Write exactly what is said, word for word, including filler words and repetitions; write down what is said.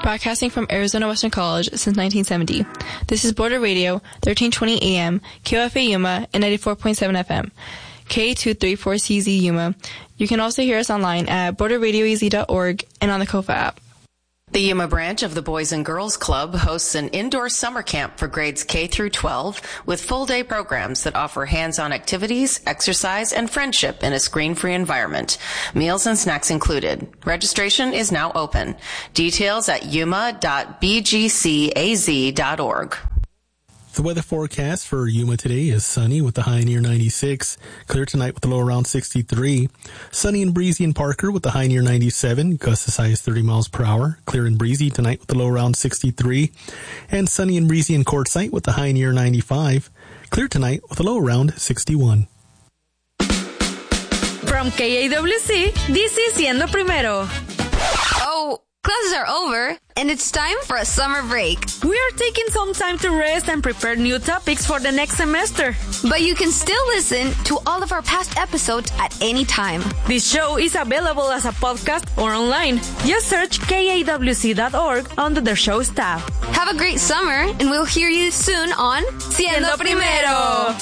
broadcasting from Arizona Western College since nineteen seventy. This is Border Radio, thirteen twenty A M, K O F A Yuma, and ninety-four point seven F M. K two thirty-four C Z Yuma. You can also hear us online at border radio e z dot org and on the Kofa app. The Yuma branch of the Boys and Girls Club hosts an indoor summer camp for grades K through twelve with full-day programs that offer hands-on activities, exercise, and friendship in a screen-free environment. Meals and snacks included. Registration is now open. Details at yuma dot b g c a z dot org. The weather forecast for Yuma today is sunny with the high near ninety-six, clear tonight with the low around sixty-three, sunny and breezy in Parker with the high near ninety-seven, gusts as high as thirty miles per hour, clear and breezy tonight with the low around sixty-three, and sunny and breezy in Quartzsite with the high near ninety-five, clear tonight with the low around sixty-one. From K A W C, this is Siendo Primero. Oh, classes are over, and it's time for a summer break. We are taking some time to rest and prepare new topics for the next semester. But you can still listen to all of our past episodes at any time. This show is available as a podcast or online. Just search K A W C dot org under the show's tab. Have a great summer, and we'll hear you soon on Siendo Primero.